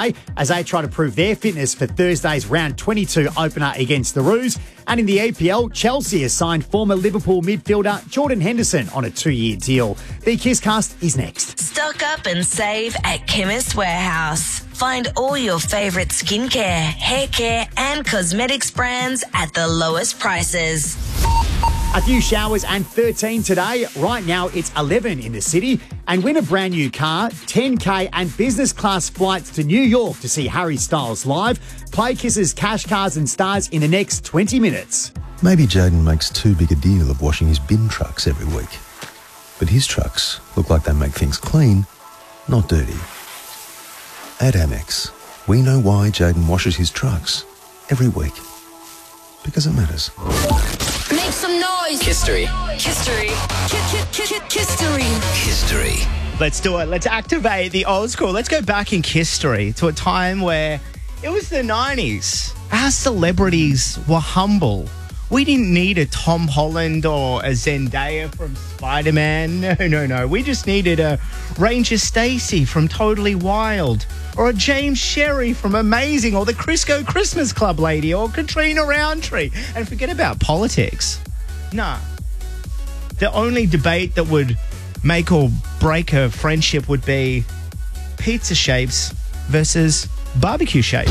today as they try to prove their fitness for Thursday's round 22 opener against the Roos. And in the EPL, Chelsea has signed former Liverpool midfielder Jordan Henderson on a 2-year deal. The KISScast is next. Stock up and save at Chemist Warehouse. Find all your favourite skincare, hair care and cosmetics brands at the lowest prices. A few showers and 13 today. Right now it's 11 in the city. And win a brand new car, 10K and business class flights to New York to see Harry Styles live. Play Kiss's Cash, Cars and Stars in the next 20 minutes. Maybe Jaden makes too big a deal of washing his bin trucks every week. But his trucks look like they make things clean, not dirty. At Amex, we know why Jaden washes his trucks every week. Because it matters. Make some noise. History. History. History. History. Let's do it. Let's activate the old school. Let's go back in history to a time where it was the 90s. Our celebrities were humble. We didn't need a Tom Holland or a Zendaya from Spider-Man. No. We just needed a Ranger Stacey from Totally Wild, or a James Sherry from Amazing, or the Crisco Christmas Club lady, or Katrina Roundtree. And forget about politics. Nah. The only debate that would make or break a friendship would be pizza shapes versus barbecue shapes.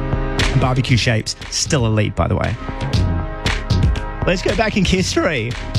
And barbecue shapes, still elite, by the way. Let's go back in history.